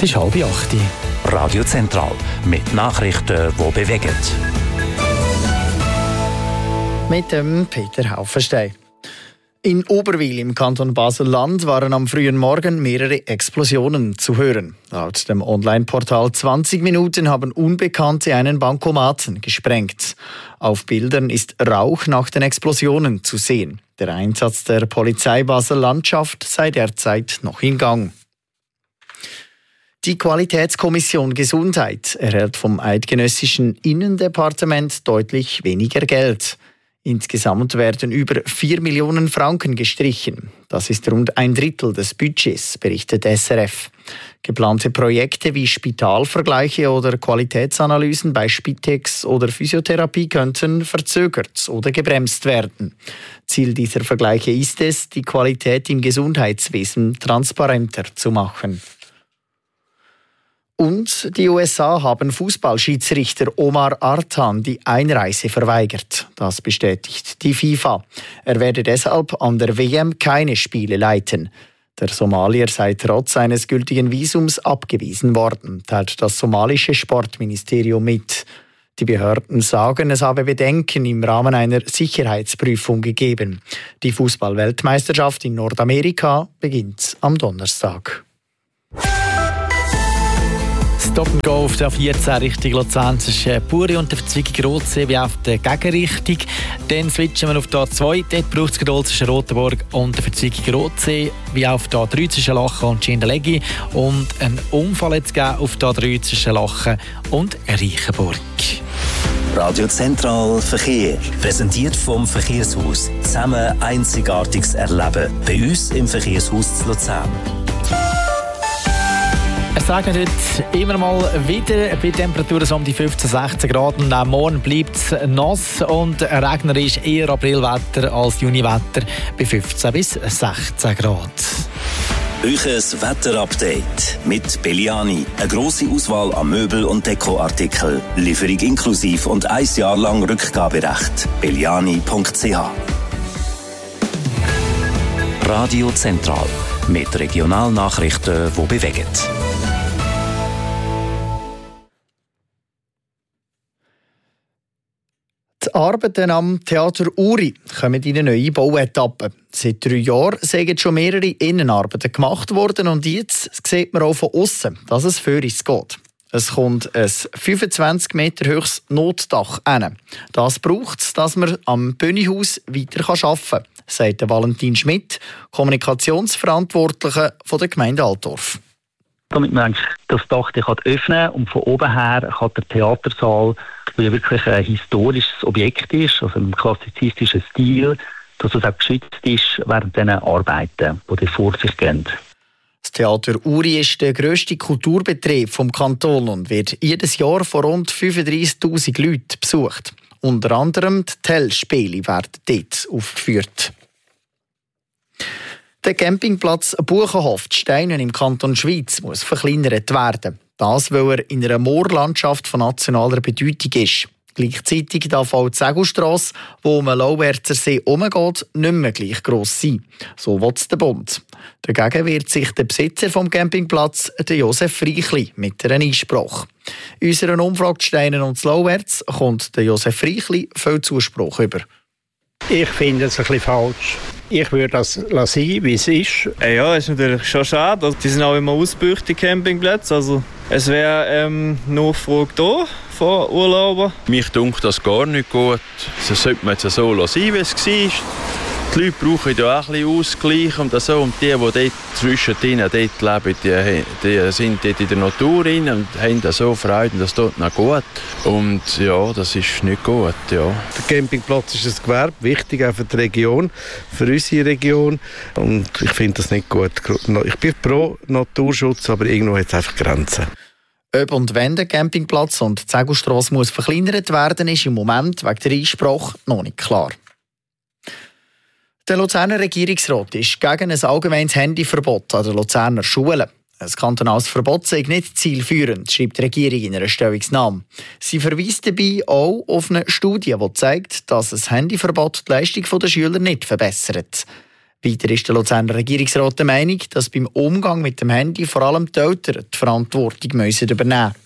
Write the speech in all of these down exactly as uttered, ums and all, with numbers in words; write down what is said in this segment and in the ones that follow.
Es ist halb acht. Radio Zentral mit Nachrichten, die bewegen. Mit dem Peter Haufenstein. In Oberwil im Kanton Basel-Land waren am frühen Morgen mehrere Explosionen zu hören. Laut dem Online-Portal zwanzig Minuten haben Unbekannte einen Bankomaten gesprengt. Auf Bildern ist Rauch nach den Explosionen zu sehen. Der Einsatz der Polizei Basel-Landschaft sei derzeit noch in Gang. Die Qualitätskommission Gesundheit erhält vom eidgenössischen Innendepartement deutlich weniger Geld. Insgesamt werden über vier Millionen Franken gestrichen. Das ist rund ein Drittel des Budgets, berichtet S R F. Geplante Projekte wie Spitalvergleiche oder Qualitätsanalysen bei Spitex oder Physiotherapie könnten verzögert oder gebremst werden. Ziel dieser Vergleiche ist es, die Qualität im Gesundheitswesen transparenter zu machen. Und die U S A haben Fußballschiedsrichter Omar Artan die Einreise verweigert. Das bestätigt die FIFA. Er werde deshalb an der W M keine Spiele leiten. Der Somalier sei trotz seines gültigen Visums abgewiesen worden, teilt das somalische Sportministerium mit. Die Behörden sagen, es habe Bedenken im Rahmen einer Sicherheitsprüfung gegeben. Die Fußball-Weltmeisterschaft in Nordamerika beginnt am Donnerstag. Stop and Go auf der vierzehn Richtung Luzern zwischen Buri und der Verzweigung Rotsee wie auf der Gegenrichtung. Dann switchen wir auf die A zwei. Dort braucht es Geduld zwischen Rotenburg und der Verzweigung Rotsee wie auf die A drei zwischen Lachen und Schindelegi. Und einen Unfall jetzt gegeben auf die A drei zwischen Lachen und Reichenburg. Radio Zentral Verkehr. Präsentiert vom Verkehrshaus. Zusammen Einzigartiges erleben. Bei uns im Verkehrshaus zu Luzern. Es regnet heute immer mal wieder bei Temperaturen so um die fünfzehn, sechzehn Grad. Und auch morgen bleibt es nass und regnerisch, eher Aprilwetter als Juniwetter bei fünfzehn bis sechzehn Grad. Euches Wetterupdate mit Belliani. Eine grosse Auswahl an Möbel- und Dekoartikel. Lieferung inklusiv und ein Jahr lang Rückgaberecht. belliani punkt c h. Radio Zentral mit Regionalnachrichten, die bewegen. Die Arbeiten am Theater Uri kommen in eine neue Bauetappe. Seit drei Jahren sind schon mehrere Innenarbeiten gemacht worden und jetzt sieht man auch von außen, dass es für uns geht. Es kommt ein fünfundzwanzig Meter hohes Notdach hin. Das braucht es, dass man am Bönihaus weiter arbeiten kann, sagt Valentin Schmidt, Kommunikationsverantwortlicher der Gemeinde Altdorf. Damit man das Dach öffnen kann und von oben her kann der Theatersaal, der ja wirklich ein historisches Objekt ist, also im klassizistischen Stil, dass es auch geschützt ist während diesen Arbeiten, die vor sich gehen. Das Theater Uri ist der grösste Kulturbetrieb vom Kanton und wird jedes Jahr von rund fünfunddreissigtausend Leuten besucht. Unter anderem die Tell-Spiele werden dort aufgeführt. Der Campingplatz Buchenhof Steinen im Kanton Schwyz muss verkleinert werden. Das, weil er in einer Moorlandschaft von nationaler Bedeutung ist. Gleichzeitig darf auch die Segustrasse, die um den Lauwerzer See herumgeht, nicht mehr gleich gross sein. So will es der Bund. Dagegen wird sich der Besitzer des Campingplatzes, der Josef Reichli, mit einem Einspruch. In unserer Umfrage Steinen und das Lauwerz kommt der Josef Reichli viel Zuspruch über. Ich finde es ein bisschen falsch. Ich würde das lassen, wie es ist. Ja, ist natürlich schon schade. Die sind auch immer ausgebucht, die Campingplätze. Also, es wäre ähm, Nachfrage da von Urlaubern. Mich dunkt das gar nicht gut. Das sollte man jetzt so lassen, wie es war. Die Leute brauchen ja auch ein bisschen Ausgleich und so. Und die, die dort zwischendrin dort leben, die, die sind dort in der Natur rein und haben da so Freude, das tut noch gut. Und ja, das ist nicht gut, ja. Der Campingplatz ist ein Gewerbe, wichtig auch für die Region, für unsere Region. Und ich finde das nicht gut. Ich bin pro Naturschutz, aber irgendwo hat es einfach Grenzen. Ob und wenn der Campingplatz und die Segustrasse muss verkleinert werden, ist im Moment wegen der Einsprache noch nicht klar. Der Luzerner Regierungsrat ist gegen ein allgemeines Handyverbot an den Luzerner Schulen. Ein kantonales Verbot sei nicht zielführend, schreibt die Regierung in einer Stellungnahme. Sie verweist dabei auch auf eine Studie, die zeigt, dass ein Handyverbot die Leistung der Schüler nicht verbessert. Weiter ist der Luzerner Regierungsrat der Meinung, dass beim Umgang mit dem Handy vor allem die Eltern die Verantwortung müssen übernehmen müssen.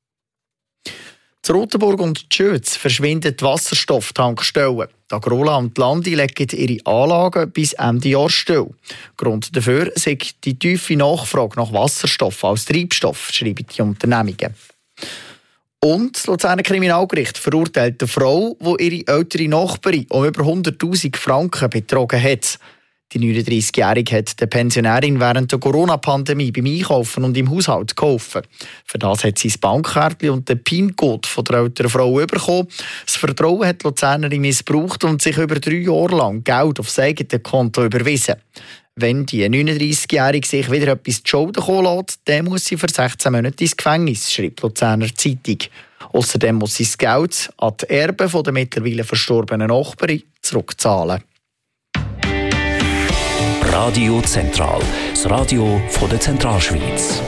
In Rotenburg und Schötz verschwinden die Wasserstofftankstellen. Die Agrola und die Landi legen ihre Anlagen bis Ende Jahr still. Grund dafür ist die tiefe Nachfrage nach Wasserstoff als Treibstoff, schreiben die Unternehmungen. Und das Luzerner Kriminalgericht verurteilt eine Frau, die ihre ältere Nachbarin um über hunderttausend Franken betrogen hat. Die neununddreißigjährige hat der Pensionärin während der Corona-Pandemie beim Einkaufen und im Haushalt geholfen. Für das hat sie das Bankkärtchen und den PIN-Code von der älteren Frau bekommen. Das Vertrauen hat die Luzernerin missbraucht und sich über drei Jahre lang Geld auf das eigene Konto überwiesen. Wenn die neununddreißigjährige sich wieder etwas zu Schulden kommen lässt, dann muss sie für sechzehn Monate ins Gefängnis, schreibt die Luzerner Zeitung. Außerdem muss sie das Geld an die Erben von der mittlerweile verstorbenen Nachbarin zurückzahlen. Radio Zentral, das Radio von der Zentralschweiz.